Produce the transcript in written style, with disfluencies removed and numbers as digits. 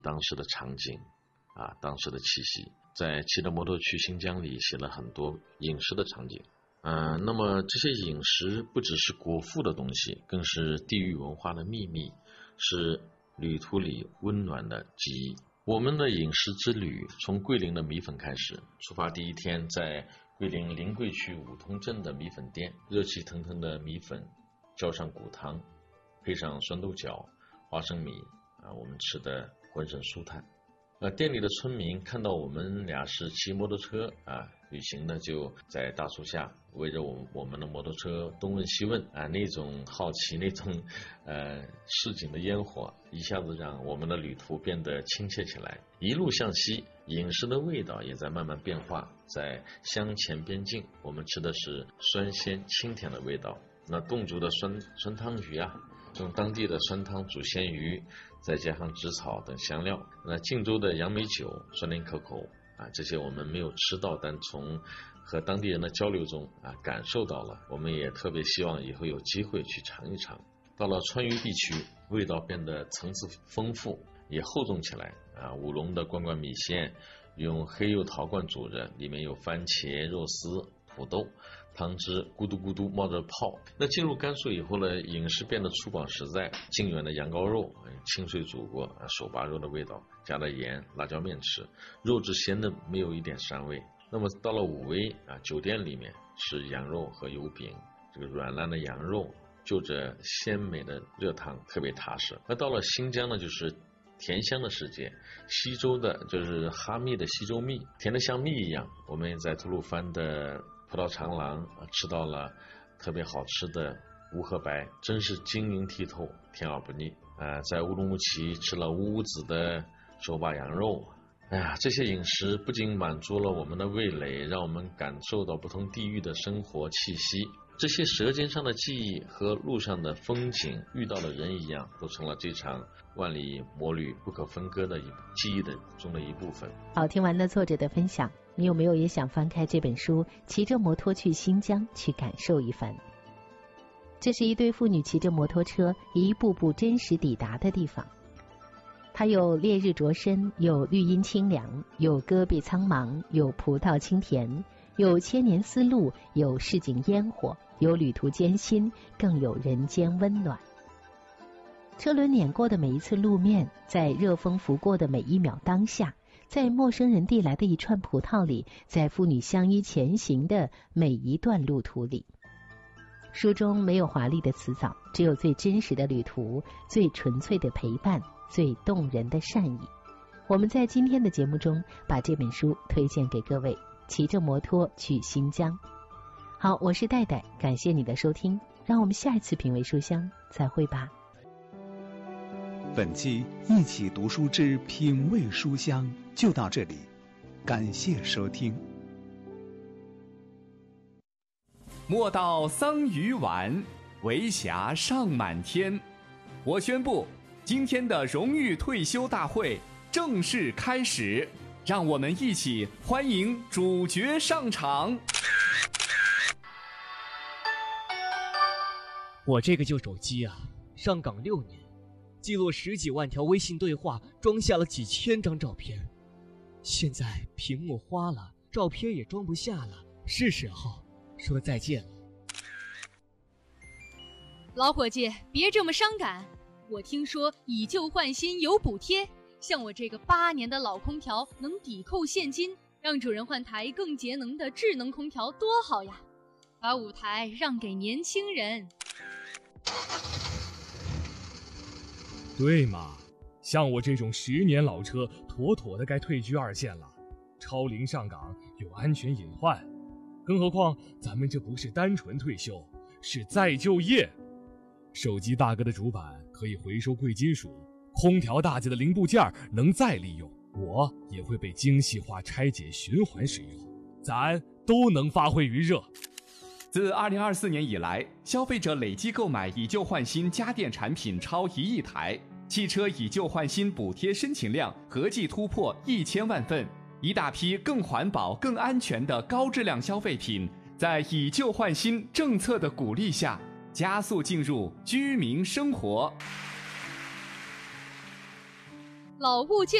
当时的场景当时的气息。在骑着摩托去新疆里写了很多饮食的场景。那么这些饮食不只是果腹的东西，更是地域文化的秘密，是旅途里温暖的记忆。我们的饮食之旅从桂林的米粉开始，出发第一天在桂林临桂区五通镇的米粉店，热气腾腾的米粉浇上骨汤，配上酸豆角、花生米我们吃得浑身舒坦。店里的村民看到我们俩是骑摩托车旅行的，就在大树下围着我们的摩托车东问西问那种好奇，那种市井的烟火，一下子让我们的旅途变得亲切起来。一路向西，饮食的味道也在慢慢变化。在湘黔边境，我们吃的是酸鲜清甜的味道，那侗族的酸汤鱼用当地的酸汤煮鲜鱼，再加上紫草等香料。那晋州的杨梅酒酸甜可口这些我们没有吃到，但从和当地人的交流中感受到了。我们也特别希望以后有机会去尝一尝。到了川渝地区，味道变得层次丰富，也厚重起来武隆的罐罐米线用黑釉陶罐煮着，里面有番茄、肉丝、土豆，汤汁咕嘟咕嘟冒着泡。那进入甘肃以后呢，饮食变得粗犷实在。靖远的羊羔肉清水煮过，手把肉的味道，加了盐辣椒面吃，肉质鲜嫩，没有一点膻味。那么到了武威酒店里面是羊肉和油饼，这个软烂的羊肉就着鲜美的热汤，特别踏实。那到了新疆呢，就是甜香的世界，西周的就是哈密的西周蜜，甜得像蜜一样。我们也在吐鲁番的葡萄长廊吃到了特别好吃的乌合白，真是晶莹剔透，甜而不腻。在乌鲁木齐吃了乌子的手把羊肉。这些饮食不仅满足了我们的味蕾，让我们感受到不同地域的生活气息。这些舌尖上的记忆和路上的风景，遇到的人一样，都成了这场万里摩旅不可分割的记忆中的一部分。 好，听完了作者的分享，你有没有也想翻开这本书，骑着摩托去新疆去感受一番？这是一对父女骑着摩托车一步步真实抵达的地方。它有烈日灼身，有绿荫清凉，有戈壁苍茫，有葡萄清甜，有千年丝路，有市井烟火，有旅途艰辛，更有人间温暖。车轮碾过的每一次路面，在热风拂过的每一秒当下，在陌生人递来的一串葡萄里，在父女相依前行的每一段路途里。书中没有华丽的辞藻，只有最真实的旅途，最纯粹的陪伴，最动人的善意。我们在今天的节目中把这本书推荐给各位，骑着摩托去新疆。好，我是戴戴，感谢你的收听，让我们下一次品味书香再会吧。 本期一起读书之品味书香就到这里，感谢收听。 莫道桑榆晚，为霞尚满天。我宣布，今天的荣誉退休大会正式开始，让我们一起欢迎主角上场。 我这个旧手机上岗6年，记录10几万条微信对话，装下了几千张照片。现在屏幕花了，照片也装不下了，是时候说再见了。 老伙计，别这么伤感。我听说以旧换新有补贴，像我这个8年的老空调能抵扣现金，让主人换台更节能的智能空调多好呀！把舞台让给年轻人。 对嘛，像我这种10年老车，妥妥的该退居2线了。超龄上岗有安全隐患，更何况咱们这不是单纯退休，是再就业。手机大哥的主板可以回收贵金属，空调大姐的零部件能再利用，我也会被精细化拆解循环使用，咱都能发挥余热。 自2024年以来，消费者累计购买以旧换新家电产品超1亿台，汽车以旧换新补贴申请量合计突破1000万份，一大批更环保、更安全的高质量消费品，在以旧换新政策的鼓励下，加速进入居民生活。 老物件